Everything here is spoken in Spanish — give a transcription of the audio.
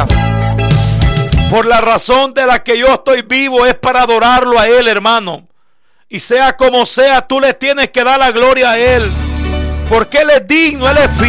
gloria. Por la razón de la que yo estoy vivo es para adorarlo a Él, hermano. Y sea como sea, tú le tienes que dar la gloria a Él. Porque Él es digno, Él es fiel.